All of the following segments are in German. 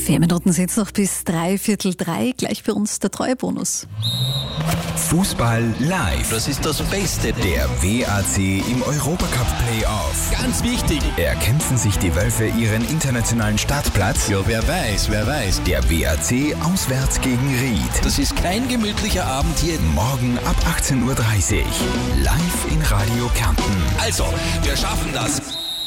4 Minuten sind es noch bis 3:45. Gleich für uns der Treuebonus. Fußball live. Das ist das Beste. Der WAC im Europacup Playoff. Ganz wichtig. Erkämpfen sich die Wölfe ihren internationalen Startplatz? Ja, wer weiß. Der WAC auswärts gegen Ried. Das ist kein gemütlicher Abend hier. Morgen ab 18:30 Uhr. Live in Radio Kärnten. Also, wir schaffen das.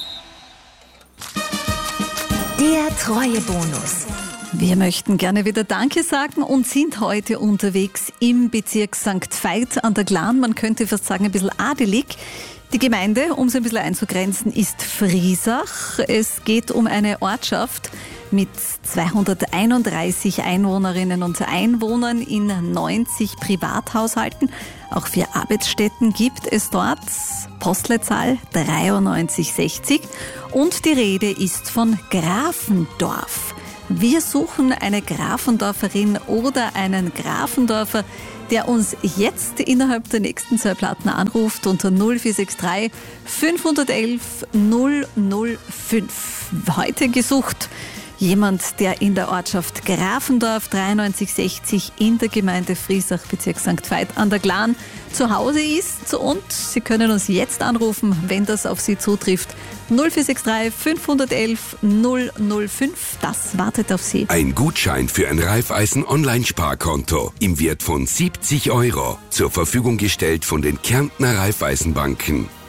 Der Treuebonus. Wir möchten gerne wieder Danke sagen und sind heute unterwegs im Bezirk St. Veit an der Glan. Man könnte fast sagen, ein bisschen adelig. Die Gemeinde, um es ein bisschen einzugrenzen, ist Friesach. Es geht um eine Ortschaft mit 231 Einwohnerinnen und Einwohnern in 90 Privathaushalten. Auch 4 Arbeitsstätten gibt es dort. Postleitzahl 9360. Und die Rede ist von Grafendorf. Wir suchen eine Grafendorferin oder einen Grafendorfer, der uns jetzt innerhalb der nächsten 2 Platten anruft unter 0463 511 005. Heute gesucht jemand, der in der Ortschaft Grafendorf 9360 in der Gemeinde Friesach, Bezirk St. Veit an der Glan zu Hause ist. Und Sie können uns jetzt anrufen, wenn das auf Sie zutrifft. 0463 511 005. Das wartet auf Sie. Ein Gutschein für ein Raiffeisen-Online-Sparkonto im Wert von 70 € zur Verfügung gestellt von den Kärntner Raiffeisenbanken.